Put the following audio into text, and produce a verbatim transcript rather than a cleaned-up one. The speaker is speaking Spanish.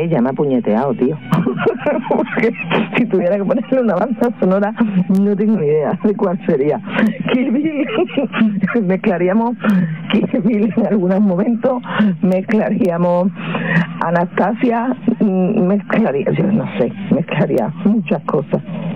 sé, ya me ha puñeteado, tío. Porque si tuviera que ponerle una banda sonora, no tengo ni idea de cuál sería. Kill Bill, mezclaríamos Kill Bill en algunos momentos, mezclaríamos Anastasia, mezclaría, yo no sé, mezclaría muchas cosas.